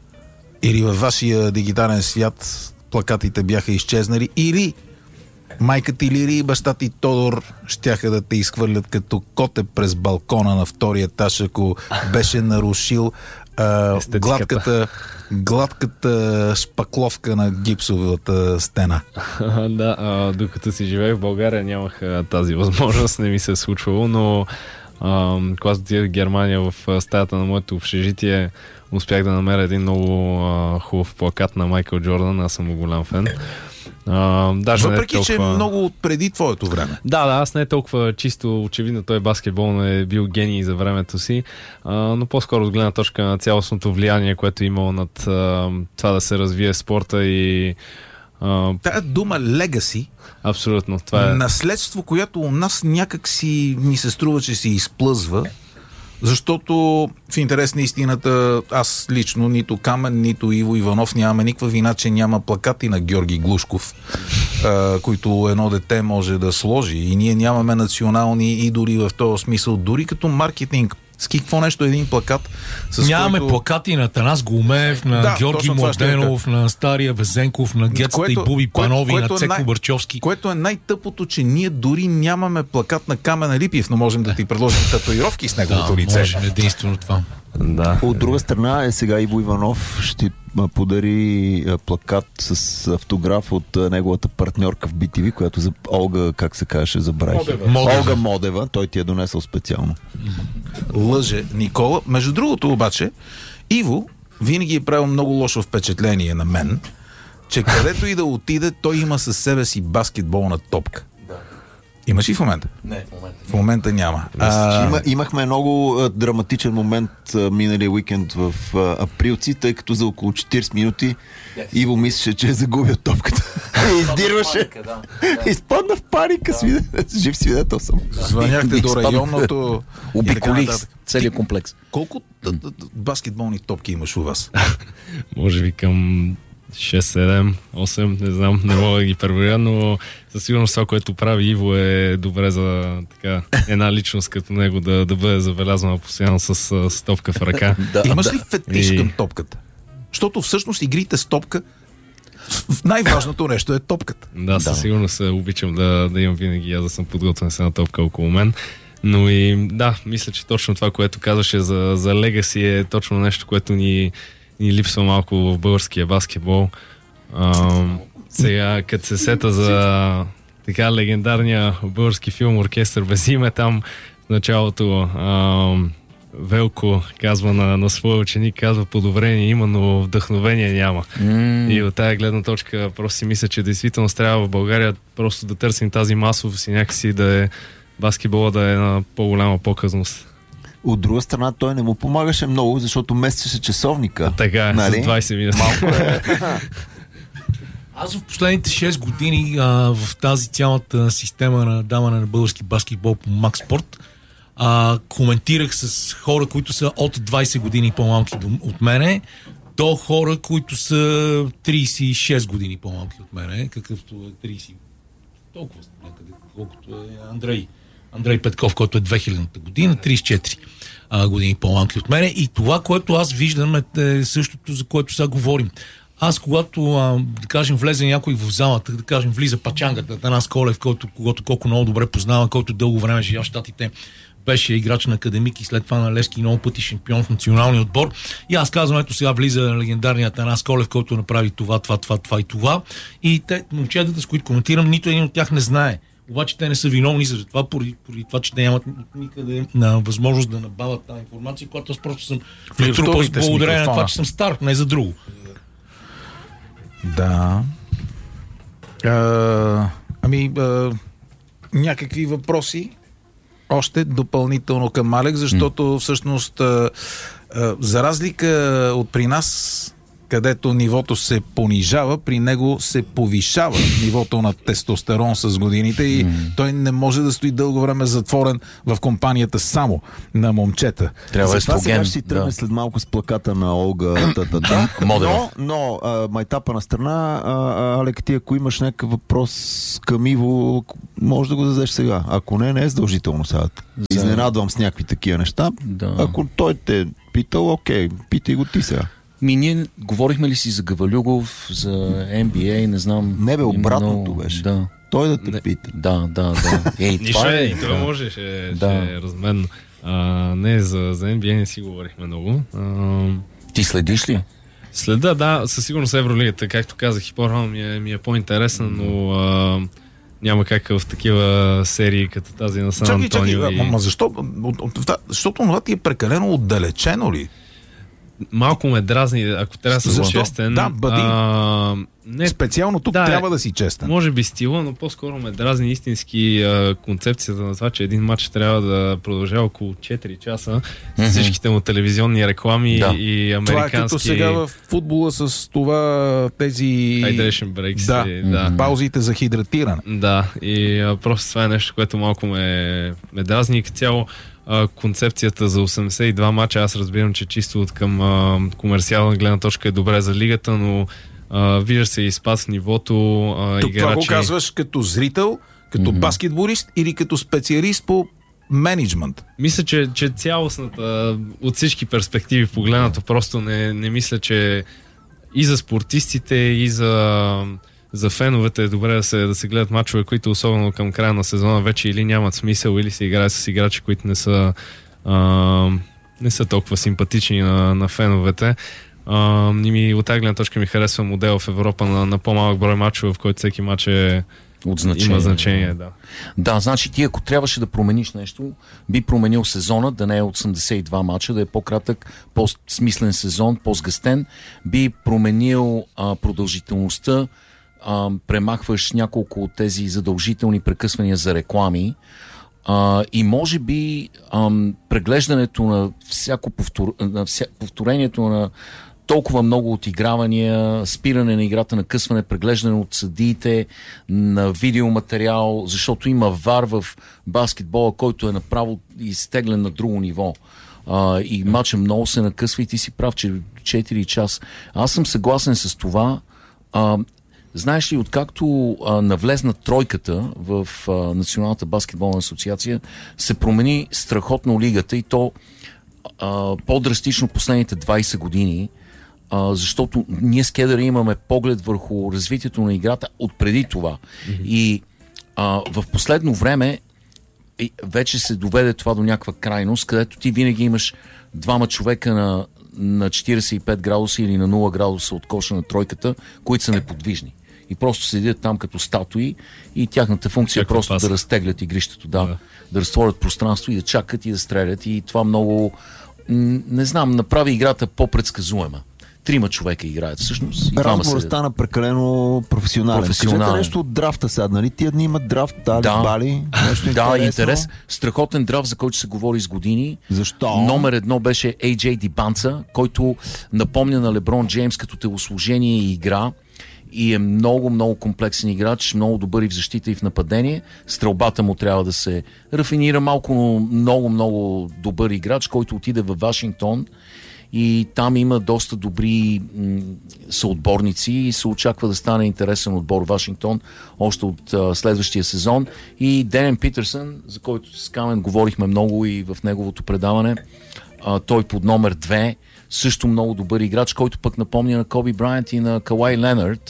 Или във вашия дигитален свят плакатите бяха изчезнали? Или майка ти Лири и баща ти Тодор щяха да те изхвърлят като коте през балкона на втория етаж, ако беше нарушил а, гладката, гладката шпакловка на гипсовата стена? Да, а, докато си живеех в България нямах а, тази възможност, не ми се е случвало, но а, когато отидох в Германия в а, стаята на моето общежитие, успях да намеря един много а, хубав плакат на Майкъл Джордан, аз съм му голям фен. А, даже Въпреки, не е толкова... че е много преди твоето време. Да, да, аз не е толкова чисто, очевидно той баскетбол е бил гений за времето си, а, но по-скоро от гледна точка на цялостното влияние, което е имало над а, това да се развие спорта и... А, Тая дума легаси, абсолютно, това е... наследство, което у нас някак си ми се струва, че се изплъзва, защото в интерес на истината аз лично, нито Камен, нито Иво Иванов нямаме никаква вина, че няма плакати на Георги Глушков, а, които едно дете може да сложи, и ние нямаме национални идоли в този смисъл, дори като маркетинг. С какво нещо е един плакат? С Нямаме който... плакати на Танас Голумев, на Да, Георги точно това ще Младенов, на Стария Везенков, на Гецата и Буби Панови, което на е Цеко най- Бърчовски. Което е най-тъпото, че ние дори нямаме плакат на Камен Липиев, но можем да ти предложим татуировки с неговото Да, лице. можем единствено това. Да. От друга страна е сега Иво Иванов ще а, подари а, плакат с автограф от а, неговата партньорка в би ти ви, която за Олга, как се казваше, забравих. Модева. Модева. Олга Модева, той ти е донесъл специално. Лъже Никола. Между другото обаче, Иво винаги е правил много лошо впечатление на мен, че където и да отиде, той има със себе си баскетболна топка. Имаш и в момента? Не, в момента. В момента няма. А, Има, имахме много а, драматичен момент а, миналия уикенд в а, Априлци, тъй като за около четирийсет минути Иво мислеше, че е загубил топката. И издирваше. Да. Изпадна в паника. Свидетел. Жив свидетел съм. звъняхте до Изпадна. районното... и така Обиколих нататък. целият комплекс. Колко т- т- т- баскетболни топки имаш у вас? Може би към шест, седем, осем, не знам, не мога да ги преброя, но със сигурност това, което прави Иво, е добре за така, една личност като него да, да бъде забелязвана постоянно с, с топка в ръка. Да, Имаш да. ли фетиш И- към топката? Защото всъщност игрите с топка, най-важното нещо е топката. Да, със сигурност обичам да, да имам винаги аз да съм подготвен с една топка около мен. Но и да, мисля, че точно това, което казваше за, за Legacy е точно нещо, което ни, ни липсва малко в българския баскетбол. Ам, сега, като се сета за така легендарния български филм Оркестър без име, там в началото ам, Велко казва на, на своя ученик, казва подобрение има, но вдъхновение няма. М, И от тази гледна точка просто си мисля, че действително трябва в България просто да търсим тази масовост и някакси да е баскетбола да е на по-голяма показност. От друга страна, той не му помагаше много, защото местеше часовника. Така е, Нали? с двайсет минути. Аз в последните шест години а, в тази цялата система на даване на български баскетбол по Макспорт а, коментирах с хора, които са от двайсет години по-малки до- от мене, до хора, които са трийсет и шест години по-малки от мене, какъвто е трийсет. Толкова някъде, колкото е Андрей. Андрей Петков, който е две хилядната година, трийсет и четири а, години по-малки от мене. И това, което аз виждам, е същото, за което сега говорим. Аз, когато, а, да кажем, влезе някой в залата, да кажем, влиза Пачангата, Атанас Колев, който, когато колко много добре познава, който дълго време живя в Щатите, беше играч на Академик и след това на Левски, много пъти шампион в националния отбор. И аз казвам, ето сега влиза легендарният Атанас Колев, който направи това, това, това, това и това. И те, момчетата, с които коментирам, нито един от тях не знае. Обаче те не са виновни за това, поради, поради това, че те нямат никъде на възможност да набавят тази информация, която аз просто съм натрупал с благодарение на това, че съм стар, не за друго. Да. А, ами, а, някакви въпроси още допълнително към Алек, защото всъщност а, а, за разлика от при нас, където нивото се понижава, при него се повишава нивото на тестостерон с годините и mm. той не може да стои дълго време затворен в компанията само на момчета. Трябва естроген. Сега ще си тръгне да. След малко с плаката на Олга. Та-та-та. Но, но а, майтапа на страна, а, Алек, ти ако имаш някакъв въпрос към Иво, може да го зададеш сега. Ако не, не е задължително сега. Изненадвам с някакви такива неща. Да. Ако той те е питал, окей, питай го ти сега. Ми, ние говорихме ли си за Гавалюгов, за Н Б А, не знам. Не бе, обратното много... беше. Да. Той да те не, пита. Да, да, да. Ей, това е. И това да. може, ще, да. ще е разменно. А, не, за, за Н Б А не си говорихме много. А, Ти следиш ли? Следа, да, със сигурност Евролигата, както казах и по-рано, ми е, ми е по-интересна, но а, няма как в такива серии като тази на Сан Антонио. Чакай, чакай, и... ма защо? Защото това ти е прекалено отдалечено ли? Малко ме дразни, ако трябва да съм честен. Да, бъди. А, не, специално тук да, трябва да си честен. Може би стила, но по-скоро ме дразни истински а, концепцията на това, че един матч трябва да продължава около четири часа mm-hmm. с всичките му телевизионни реклами да. И американски... Това е като сега в футбола с това тези... Hydration breaks. Да, и, да. Паузите за хидратиране. Да, и а, просто това е нещо, което малко ме, ме дразни и като цяло концепцията за осемдесет и два мача, аз разбирам, че чисто от към а, комерциална гледна точка е добре за лигата, но а, вижда се и спад в нивото. А, Тук играчи... това го казваш като зрител, като mm-hmm. баскетболист или като специалист по менеджмент? Мисля, че, че цялостната, от всички перспективи погледнато, просто не, не мисля, че и за спортистите, и за за феновете е добре да се, да се гледат мачове, които особено към края на сезона вече или нямат смисъл, или се играят с играчи, които не са, а, не са толкова симпатични на, на феновете. А, и ми, от тази гледна точка ми харесва модел в Европа на, на по-малък брой мачове, в който всеки мач е, от значение. Има значение. Да. Да, значи ти ако трябваше да промениш нещо, би променил сезона, да не е осемдесет и два мача, да е по-кратък, по-смислен сезон, по-сгъстен, би променил а, продължителността, А, премахваш няколко от тези задължителни прекъсвания за реклами а, и може би а, преглеждането на всяко повтор... на вся... повторението на толкова много отигравания, спиране на играта, накъсване, преглеждане от съдиите, на видеоматериал, защото има вар в баскетбола, който е направо изтеглен на друго ниво. А, и матчът много се накъсва и ти си прав, че четири часа. Аз съм съгласен с това. А, Знаеш ли, откакто а, навлезна тройката в а, Националната баскетболна асоциация, се промени страхотно лигата и то а, по-драстично последните двайсет години, а, защото ние с Кедъра имаме поглед върху развитието на играта от преди това. Mm-hmm. И а, в последно време вече се доведе това до някаква крайност, където ти винаги имаш двама човека на, на четирийсет и пет градуса или на нула градуса от коша на тройката, които са неподвижни. И просто седят там като статуи и тяхната функция е просто паса. Да разтеглят игрището, да, да. да разтворят пространство и да чакат и да стрелят. И това много, не знам, направи играта по-предсказуема. Трима човека играят всъщност. Разговорът стана прекалено професионален. професионален. Кажете нещо от драфта сега, нали? Тия дни имат драфт, дали, да. бали, нещо да, интерес. Страхотен драфт, за който се говори с години. Защо? Номер едно беше Ей Джей Дибанца, който напомня на Леброн Джеймс като телосложение и игра. И е много, много комплексен играч, много добър и в защита и в нападение. Стрелбата му трябва да се рафинира малко, но много, много добър играч, който отиде в Вашингтон и там има доста добри м- съотборници и се очаква да стане интересен отбор Вашингтон още от а, следващия сезон. И Денен Питърсън, за който с Камен говорихме много и в неговото предаване, а, той под номер две, също много добър играч, който пък напомня на Коби Брайант и на Кауай Ленард.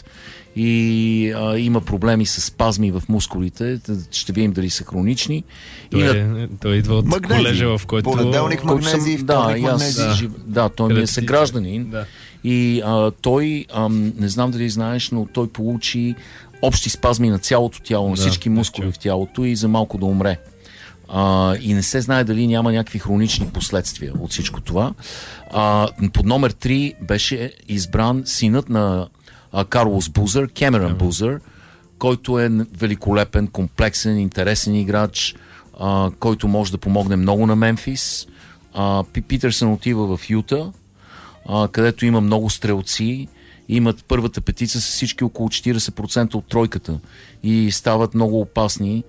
И а, има проблеми с спазми в мускулите. Ще видим дали са хронични. Той, и е, той идва от магнези. колежа, в който... Понеделник магнези, вторник да, магнези. Да, да, той ми е съгражданин. Да. И а, той, а, не знам дали знаеш, но той получи общи спазми на цялото тяло, на Да, всички мускули в тялото и за малко да умре. А, и не се знае дали няма някакви хронични последствия от всичко това. А, под номер три беше избран синът на а, Карлос Бузър, Кемерън Бузър, който е великолепен, комплексен, интересен играч, а, който може да помогне много на Мемфис. А, Питърсън отива в Юта, а, където има много стрелци. Имат първата петица с всички около четирийсет процента от тройката и стават много опасни.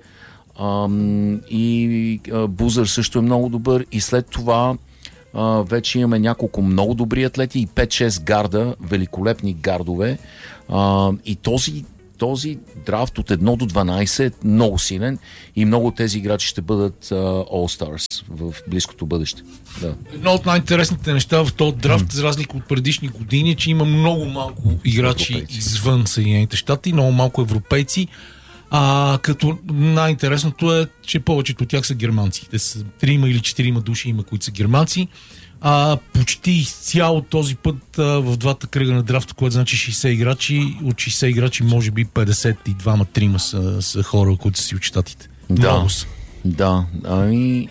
Um, и uh, Бузър също е много добър и след това uh, вече имаме няколко много добри атлети и пет-шест гарда, великолепни гардове uh, и този, този драфт от едно до дванайсет е много силен и много от тези играчи ще бъдат uh, All-Stars в близкото бъдеще. Да. Едно от най-интересните неща в този драфт, mm. за разлика от предишни години, е, че има много малко играчи европейци извън Съединените щати, много малко европейци. А като най-интересното е, че повечето от тях са германци. Те са трима или четирима души има, които са германци. А, почти изцяло този път а, в двата кръга на драфта, което значи шейсет играчи, от шейсет играчи може би петдесет и два-трима са, са хора, които са си от щатите. Да, много са. Да. Ами...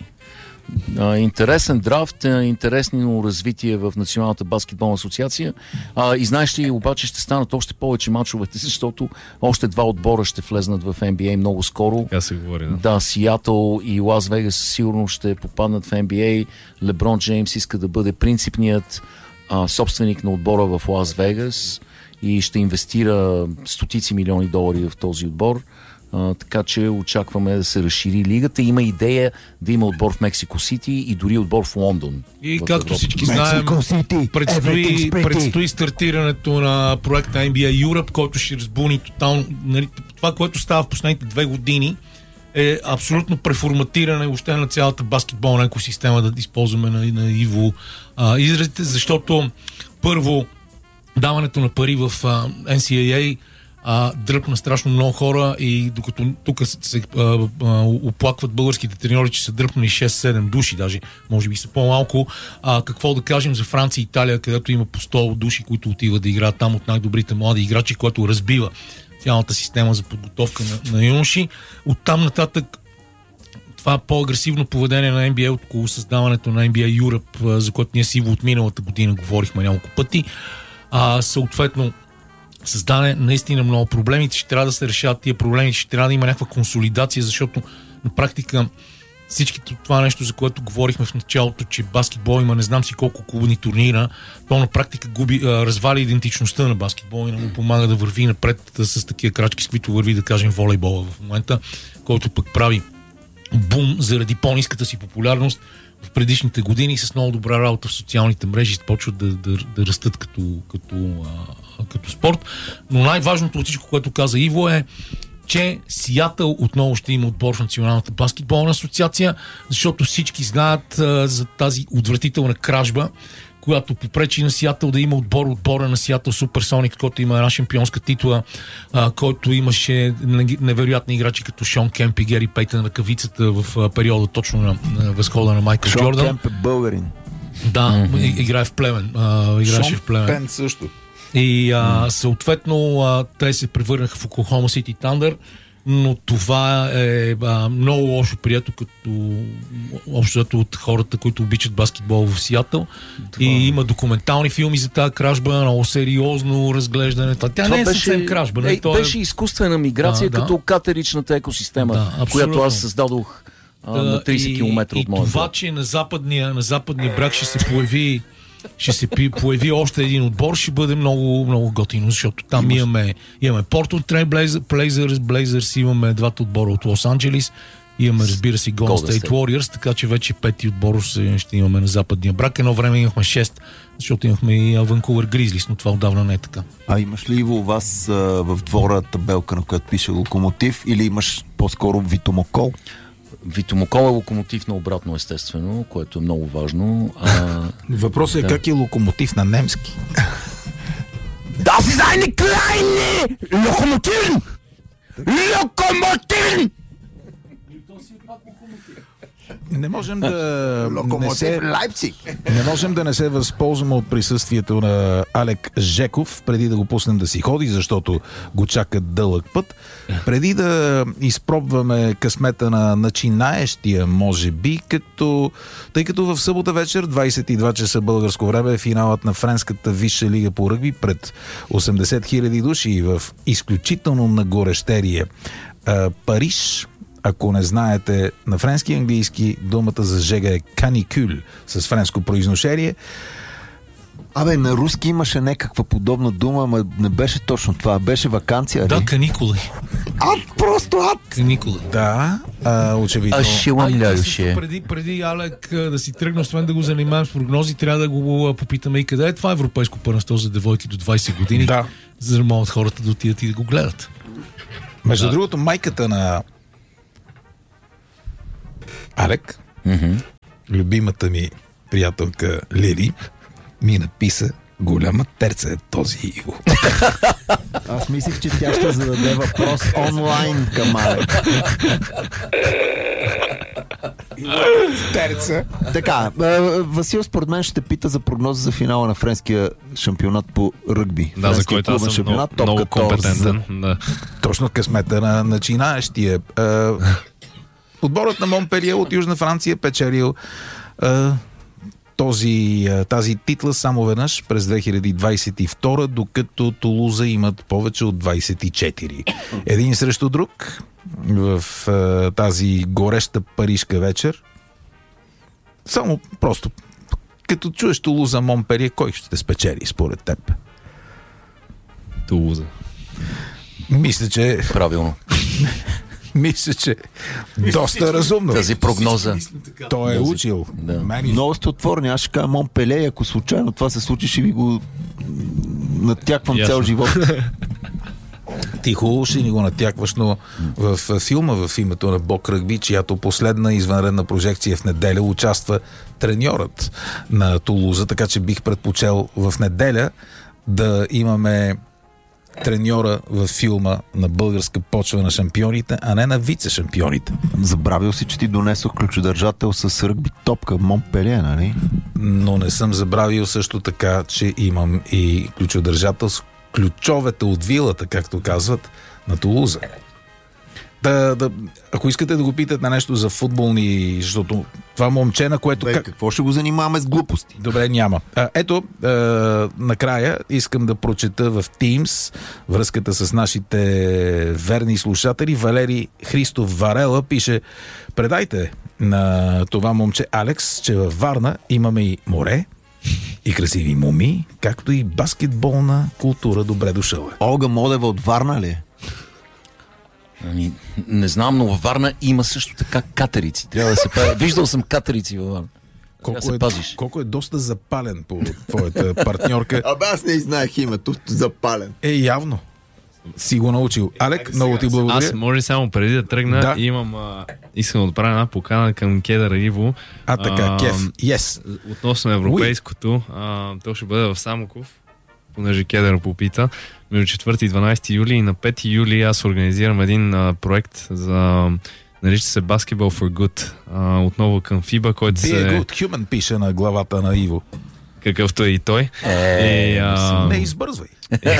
Uh, интересен драфт, uh, интересно развитие в Националната баскетболна асоциация. Uh, и знаеш ли, обаче ще станат още повече мачовете, защото още два отбора ще влезнат в Н Б А много скоро. Така се говори, да. Да, Сиатъл и Лас Вегас сигурно ще попаднат в Н Б А. Леброн Джеймс иска да бъде принципният uh, собственик на отбора в Лас Вегас и ще инвестира стотици милиони долари в този отбор. Uh, така че очакваме да се разшири лигата. Има идея да има отбор в Мексико Сити и дори отбор в Лондон. И в както Европа. всички знаем, предстои, предстои стартирането на проекта Н Б А Europe, който ще разбуни тотално. Нали, това, което става в последните две години, е абсолютно преформатиране въобще на цялата баскетболна екосистема, да използваме на, на Иво а, изразите, защото първо даването на пари в а, Н С А А А, дръпна страшно много хора и докато тук се а, а, оплакват българските треньори, че са дръпнали шест-седем души, даже може би са по-малко. А, какво да кажем за Франция и Италия, където има по сто души, които отиват да играят там от най-добрите млади играчи, което разбива цялата система за подготовка на, на юноши. Оттам нататък това по-агресивно поведение на Н Б А около създаването на Н Б А Europe, за което ние си от миналата година говорихме няколко пъти, а, съответно създаде наистина много проблеми, ще трябва да се решават тия проблеми, ще трябва да има някаква консолидация, защото на практика всички това нещо, за което говорихме в началото, че баскетбол има не знам си колко клубни турнира, то на практика губи, а, развали идентичността на баскетбол и не му помага да върви напред с такива крачки, с които върви, да кажем, волейбола в момента, който пък прави бум заради по-ниската си популярност в предишните години с много добра работа в социалните мрежи почват да, да, да растат като, като, а, като спорт. Но най-важното от всичко, което каза Иво, е, че Сиатъл отново ще има отбор в Националната баскетболна асоциация, защото всички знаят а, за тази отвратителна кражба, която попречи на Сиатъл да има отбор, отбора на Сиатъл Суперсоник, който има една шампионска титла, а, който имаше невероятни играчи като Шон Кемп и Гери Пейтън, ръкавицата в а, периода точно на, на възхода на Майкъл Шон Джордан. Шон Кемп е българин. Да, mm-hmm. играе в Плевен. А, играше Шон в Плевен. Пен също. И а, съответно а, те се превърнаха в Oklahoma City Thunder, но това е а, много лошо прието като общото от хората, които обичат баскетбол в Сиатъл. Това... И има документални филми за тази кражба, много сериозно разглеждане. Тя това не е беше, съвсем кражба. Не? Е, То беше е... изкуствена миграция, да, като да. Катеричната екосистема, да, която аз създадох а, да, на трийсет километра от моя. И това, че на западния, на западния бряг ще се появи ще се появи още един отбор, ще бъде много, много готино, защото там Имаш... имаме, имаме Portland Trail Blazers, Blazers, имаме двата отбора от Лос-Анджелис, имаме, разбира се, Golden State Warriors, така че вече пети отбор ще имаме на западния брак. Едно време имахме шест, защото имахме и Ванкувър Гризлис, но това отдавна не е така. А имаш ли, Иво, у вас а, в двора табелка, на която пише Локомотив, или имаш по-скоро Витомокол? Витомокол е локомотив на обратно, естествено, което е много важно. А... Въпросът е да. как е локомотив на немски. Das ist eine kleine Lokomotive! Lokomotive! Не можем да не се, Лайпциг. не можем да не се възползваме от присъствието на Алек Жеков, преди да го пуснем да си ходи, защото го чака дълъг път. Преди да изпробваме късмета на начинаещия, може би, като, тъй като в събота вечер, двайсет и два часа българско време, е финалът на Френската висша лига по ръгби пред осемдесет хиляди души в изключително нагорещерие Париж. Ако не знаете на френски и английски, думата за жега е каникюл с френско произношение. Абе, на руски имаше някаква подобна дума, ама не беше точно това. Беше ваканция, Да, ли? каникули. Ад, просто ад! Каникули. Да, а, очевидно. А ще ламляюше. Преди, преди Алек да си тръгне, освен да го занимавам с прогнози, трябва да го попитаме и къде е това европейско първенство за девойки до двайсет години, Да. за да могат хората да отидат и да го гледат. Между Да. другото, майката на Алек, Mm-hmm. любимата ми приятелка Лили, ми написа: голяма терца е този Иво. Аз мислих, че тя ще зададе въпрос онлайн към Алек. Терца. Така, е, Васил според мен ще пита за прогноза за финала на френския шампионат по ръгби. Да, за Френския който аз клубен съм много, шампионат, много топ четиридесет. компетентен. Да. Точно късмета на начинаещия. Е, Отборът на Монпелие от Южна Франция печелил е, този, е, тази титла само веднъж през две хиляди двайсет и втора, докато Тулуза имат повече от двайсет и четири. Един срещу друг в е, тази гореща парижка вечер. Само просто като чуеш Тулуза Монпелие, кой ще те спечели според теб? Тулуза. Мисля, че Правилно. мисля, че доста разумно. Тази прогноза. Той е учил. Да. Мен- Много сте отворни. Аз ще кажа Монпеле, ако случайно това се случи, ще ви го натяквам Ясно. цял живот. Ти хубаво ще ни го натякваш, но в филма в името на Бог ръгби, чиято последна извънредна прожекция в неделя, участва треньорът на Тулуза, така че бих предпочел в неделя да имаме треньора във филма на българска почва на шампионите, а не на вице-шампионите. Забравил си, че ти донесох ключодържател с ръгби топка Монпеле, нали? Но не съм забравил също така, че имам и ключодържател с ключовете от вилата, както казват, на Тулуза. Да, да, ако искате да го питате на нещо за футболни, защото това момче, на което... Бе, как... какво ще го занимаваме с глупости? Добре, няма. А, ето, а, накрая искам да прочета в Teams връзката с нашите верни слушатели. Валери Христов Варела пише: предайте на това момче Алекс, че във Варна имаме и море, и красиви муми, както и баскетболна култура. Добре дошъл е. Олга Модева от Варна ли е? Ами, не знам, но във Варна има също така катерици. Трябва да се пази. Виждал съм катерици във Варна. Трябва да Колко се е, пазиш. колко е доста запален по твоята партньорка. Абе, аз не знаех името. Запален. Е, явно. Си го научил. Алек, много ти благодаря. Аз може само преди да тръгна, Да. имам, а, искам да отправя една покана към Кедър Иво. А, така, А, кеф. Yes. Относно европейското, а, то ще бъде в Самоков, понеже Кедър попита. Между четвърти и дванайсети юли и на пети юли аз организирам един а, проект за, нарича се Basketball for Good. А, отново към фиба, който Be се... a good human, пише на главата на Иво. Какъвто е и той. Е, и, а, Не избързвай.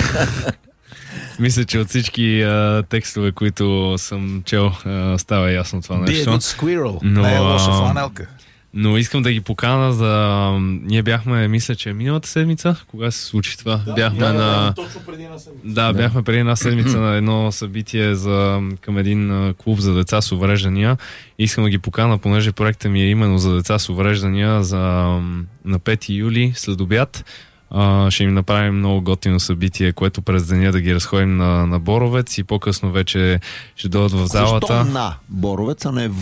мисля, че от всички а, текстове, които съм чел, а, става ясно това Be a нещо. good squirrel. Но, Не е лоша а, фланелка. Но искам да ги покана за... Ние бяхме, мисля, че миналата седмица, кога се случи това? Бяхме на... Точно преди една седмица. Да, бяхме преди една седмица на едно събитие за, към един а, клуб за деца с увреждания. Искам да ги покана, понеже проектът ми е именно за деца с увреждания за, на пети юли след обяд. А, ще им направим много готино събитие, което през деня да ги разходим на, на Боровец и по-късно вече ще дойдат в залата. Защо на Боровец, а не в?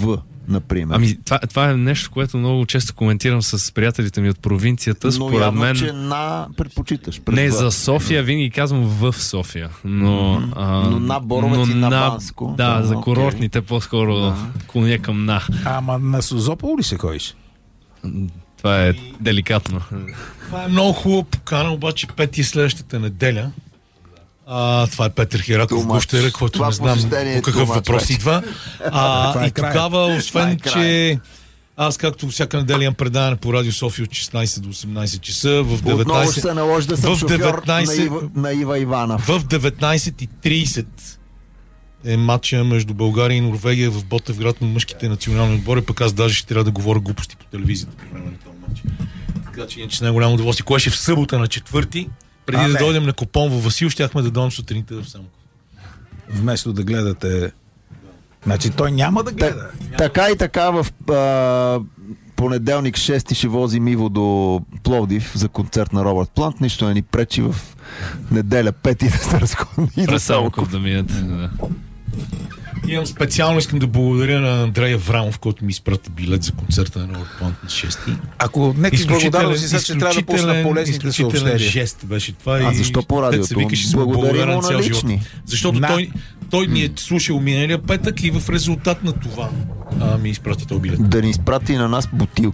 например. Ами, това, това е нещо, което много често коментирам с приятелите ми от провинцията. Но Според явно, мен... че на предпочиташ. Не, за София винаги казвам в София. Но, Mm-hmm. а, но на Боровец и на Банско. Да, да, за okay. курортните по-скоро да. Клоня към на. Ама на Созопол ли се ходиш? Това е деликатно. Това е много хубава покана, обаче пети следващата неделя. А, това е Петър Хираков, гощера, който това не знам по какъв въпрос вече идва. А, и тогава, освен, че аз, както всяка неделя, имам предаване по Радио София от шестнайсет до осемнайсет часа. В деветнайсет... Отново ще се наложи да съм в шофьор деветнайсет... на, Ива, на Ива Иванов. В деветнайсет и трийсет е матча между България и Норвегия в Ботевград на мъжките национални отбори, пък аз даже ще трябва да говоря глупости по телевизията по време на този матч. Така че иначе с най-голямо удоволствие. Кое ще в събота на четвърти, преди а, да не. дойдем на Копон във Васил, щяхме да дойдем сутринта в Самоков. Вместо да гледате... Значи той няма да гледа. Та, така и така в а, понеделник шести ще возим Иво до Пловдив за концерт на Робърт Плант. Нищо не ни пречи в неделя пети да се разходим и до Самоков да минете. Да. Имам специално, искам да благодаря на Андрей Аврамов, който ми изпрати билет за концерта на Робърт Плант на шести. Ако не ти благодаря си, сега ще трябва да пусна полезните съобщения. Жест беше това. А защо по радиото? Благодаря му на лични. Защото на... той, той ни е слушал миналия петък и в резултат на това а, ми изпрати този билет. Да ни изпрати на нас бутилки.